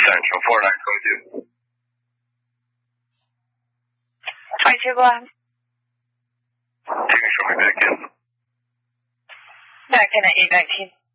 Central, 49 code you. 22, go ahead. You can show me back in. Back in at 819.